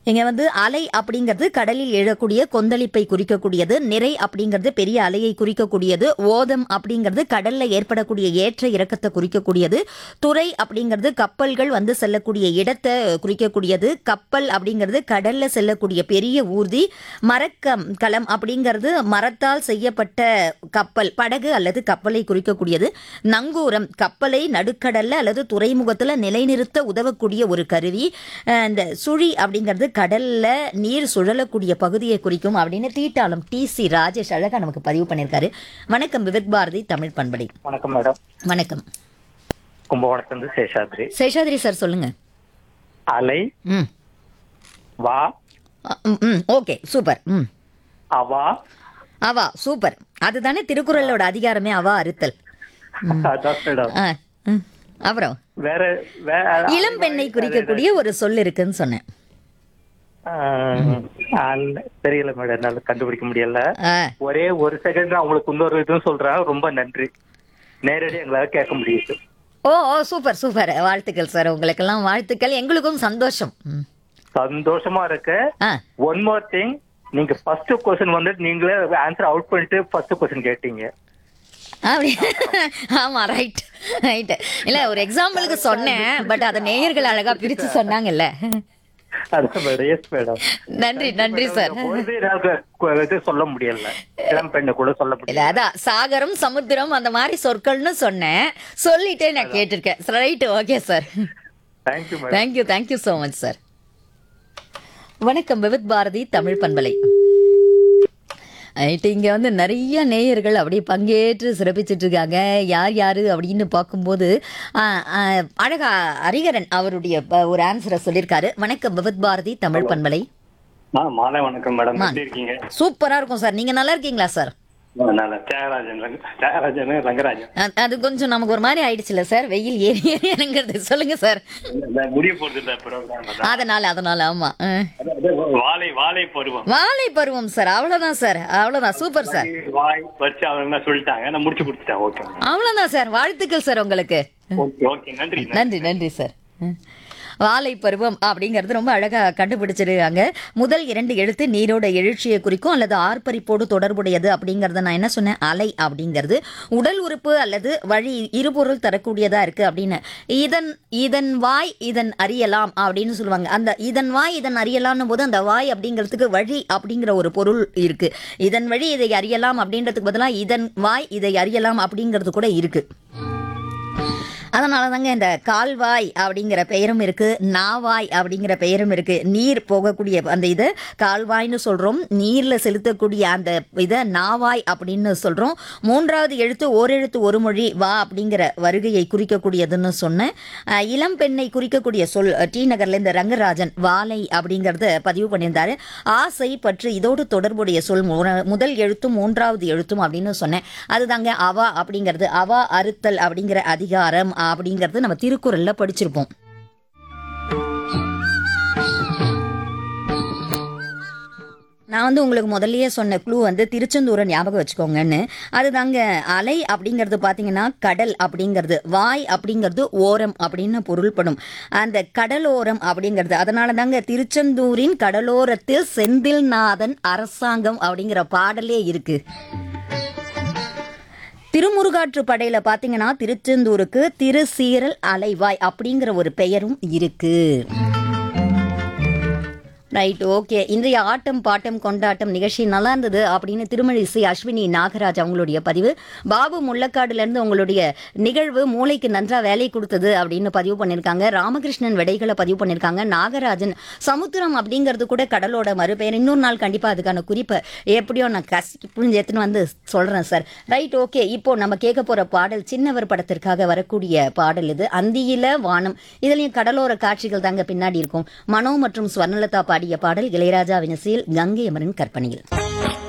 இங்க வந்து அலை அப்படிங்கிறது கடலில் எழக்கூடிய கொந்தளிப்பை குறிக்கக்கூடியது. நிறை அப்படிங்கிறது பெரிய அலையை குறிக்கக்கூடியது. ஓதம் அப்படிங்கிறது கடல்ல ஏற்படக்கூடிய ஏற்ற இறக்கத்தை குறிக்கக்கூடியது. துறை அப்படிங்கிறது கப்பல்கள் வந்து செல்லக்கூடிய இடத்தை குறிக்கக்கூடியது. கப்பல் அப்படிங்கிறது கடல்ல செல்லக்கூடிய பெரிய ஊர்தி. களம் அப்படிங்கிறது மரத்தால் செய்யப்பட்ட கப்பல், படகு அல்லது கப்பலை குறிக்கக்கூடியது. நங்கூரம் கப்பலை நடுக்கடல்ல அல்லது துறைமுகத்துல நிலைநிறுத்த உதவக்கூடிய ஒரு கருவி. இந்த சுழி அப்படிங்கிறது கடல்ல நீர் சுழலக்கூடிய பகுதியை குறிக்கும் அப்படின்னு தீட்டாளம் டி.சி. ராஜேஷ் அழகா நமக்கு பதிவு பண்ணியிருக்காரு. வணக்கம் விவித் பாரதி தமிழ் பண்பலை. வணக்கம் மேடம். வணக்கம். கும்பகோணத்திலிருந்து சேஷாத்ரி. சேஷாத்ரி சார் சொல்லுங்க. அலை, வா, ஓகே சூப்பர். அவா, அவா சூப்பர். அதுதானே திருக்குறளோட அதிகாரமே, அவா அறுத்தல். அதான் மேடம். அப்புறம் வேற இளம் பெண்ணை குறிக்கக்கூடிய ஒரு சொல் இருக்குன்னு சொன்னேன். தெரியல மேடம், என்னால கண்டுபிடிக்க முடியல. ஆ, ஒரே ஒரு செகண்ட் அவங்களுக்கு இன்னொரு இதுவும் சொல்றேன். ரொம்ப நன்றி. நேரடியாக எங்களால கேட்க முடியுது. ஓ ஓ சூப்பர் சூப்பர். வாழ்த்துக்கள் சார், உங்களுக்கெல்லாம் வாழ்த்துக்கள். எங்களுக்கும் சந்தோஷம். சந்தோஷமா இருக்கு. ஆ, ஒன் மோர் திங், நீங்க ஃபர்ஸ்ட் கொஸ்டின் வந்துட்டு நீங்களே ஆன்சர் அவுட் பண்ணிட்டு ஃபர்ஸ்ட் கொஸ்டின் கேட்டீங்க. அப்படி ஆமா, ரைட் ரைட். இல்ல ஒரு எக்ஸாம்பிளுக்கு சொன்னேன், பட் அதை நேயர்கள் அழகா பிரிச்சு சொன்னாங்கல்ல. அதான் மேடம். Yes madam. நன்றி நன்றி சார். இது சொல்ல முடியல, இளம் பெண்ணு கூட சொல்ல இல்ல முடியல. அதான் சாகரம் சமுத்திரம் அந்த மாதிரி சொற்கள்னு சொன்னேன், சொல்லிட்டே நான் கேட்டிருக்கேன். Right, okay sir. Thank you madam. Thank you thank you so much sir. வணக்கம் விவித் பாரதி தமிழ் பண்பலை. இங்க வந்து நிறைய நேயர்கள் அப்படியே பங்கேற்று சிறப்பிச்சுட்டு இருக்காங்க. யார் யாரு அப்படின்னு பார்க்கும்போது அழகா ஹரிகரன் அவருடைய ஒரு ஆன்சரை சொல்லியிருக்காரு. வணக்கம் விவித் பாரதி தமிழ் பண்பலை. மாலை வணக்கம் மேடம். எப்படி இருக்கீங்க? சூப்பரா இருக்கும் சார். நீங்க நல்லா இருக்கீங்களா சார்? தியாகராஜன் ரங்கராஜன். அது கொஞ்சம் நமக்கு ஒரு மாதிரி ஆயிடுச்சுல சார், வெயில் ஏறி ஏறி இறங்குறது. சொல்லுங்க சார். முடிய போறது அதனால ஆமா. வாழை பருவம். வாழை பருவம் சார். அவ்வளவுதான் சார், அவ்வளவுதான். Super sir. வாய் வச்சு அவங்க சொல்லிட்டாங்க, நான் முடிச்சு கொடுத்துட்டேன். ஓகே, அவ்வளவுதான் சார். வாழ்த்துக்கள் சார் உங்களுக்கு. ஓகே, நன்றி நன்றி நன்றி சார். வாழை பருவம் அப்படிங்கிறது ரொம்ப அழகா கண்டுபிடிச்சிருக்காங்க. முதல் 2 எழுத்து நீரோட எழுச்சியை குறிக்கும் அல்லது ஆர்ப்பரிப்போடு தொடர்புடையது அப்படிங்கறத நான் என்ன சொன்னேன், அலை அப்படிங்கிறது உடல் உறுப்பு அல்லது வழி இருபொருள் தரக்கூடியதா இருக்கு அப்படின்னு. இதன் வாய் இதன் அறியலாம் அப்படின்னு சொல்லுவாங்க. அந்த இதன் வாய் இதன் அறியலாம்னு போது அந்த வாய் அப்படிங்கிறதுக்கு வழி அப்படிங்கிற ஒரு பொருள் இருக்கு. இதன் வழி இதை அறியலாம் அப்படின்றதுக்கு பதிலாக இதன் வாய் இதை அறியலாம் அப்படிங்கிறது கூட இருக்கு. அதனால தாங்க இந்த கால்வாய் அப்படிங்கிற பெயரும் இருக்கு, நாவாய் அப்படிங்கிற பெயரும் இருக்கு. நீர் போகக்கூடிய அந்த இதை கால்வாய்னு சொல்றோம், நீர்ல செலுத்தக்கூடிய அந்த இதை நாவாய் அப்படின்னு சொல்றோம். 3வது எழுத்து ஓரெழுத்து ஒரு மொழி வா அப்படிங்கிற வருகையை குறிக்கக்கூடியதுன்னு சொன்னேன். இளம் பெண்ணை குறிக்கக்கூடிய சொல் டி நகர்ல இந்த ரங்கராஜன் வாலை அப்படிங்கறத பதிவு பண்ணியிருந்தாரு. ஆசை பற்று இதோடு தொடர்புடைய சொல் முதல் எழுத்தும் 3வது எழுத்தும் அப்படின்னு சொன்னேன். அதுதாங்க அவா அப்படிங்கிறது. அவா அறுத்தல் அப்படிங்கிற அதிகாரம் அப்படிங்கிறது நம்ம திருக்குறள்ல படிச்சிருப்போம். நான் வந்து உங்களுக்கு முதல்லயே சொன்ன க்ளூ வந்து திருச்செந்தூரை ஞாபகம் வச்சுக்கோங்கன்னு. அதுதாங்க அலை அப்படிங்கிறது பார்த்தீங்கன்னா கடல் அப்படிங்கிறது, வாய் அப்படிங்கிறது ஓரம் அப்படின்னு பொருள்படும். அந்த கடலோரம் அப்படிங்கிறது, அதனால தாங்க திருச்செந்தூரின் கடலோரத்தில் செந்தில்நாதன் அரசாங்கம் அப்படிங்கிற பாடலே இருக்கு. திருமுருகாற்று படையில பாத்தீங்கன்னா திருச்செந்தூருக்கு திருசீரல் அலைவாய் அப்படிங்கிற ஒரு பெயரும் இருக்கு. Right, okay. இன்றைய ஆட்டம் பாட்டம் கொண்டாட்டம் நிகழ்ச்சி நல்லா இருந்தது அப்படின்னு திருமழிசை அஸ்வினி நாகராஜ் அவங்களுடைய பதிவு. பாபு முள்ளக்காடுல இருந்து உங்களுடைய நிகழ்வு மூளைக்கு நன்றா வேலை கொடுத்தது அப்படின்னு பதிவு பண்ணியிருக்காங்க. ராமகிருஷ்ணன் விடைகளை பதிவு பண்ணியிருக்காங்க. நாகராஜன் சமுத்திரம் அப்படிங்கிறது கூட கடலோட மறுபெயர். இன்னொரு நாள் கண்டிப்பா அதுக்கான குறிப்பை எப்படியோ நான் புரிஞ்சு எடுத்துன்னு வந்து சொல்றேன் சார். Right, okay. இப்போ நம்ம கேட்க போற பாடல் சின்னவர் படத்திற்காக வரக்கூடிய பாடல் இது. அந்தியில வானம். இதுலயும் கடலோர காட்சிகள் தாங்க பின்னாடி இருக்கும். மனோ மற்றும் ஸ்வர்ணலதா பாடிய பாடல் இளையராஜாவின் இசையில், கங்கை அமரன் கற்பனையில்.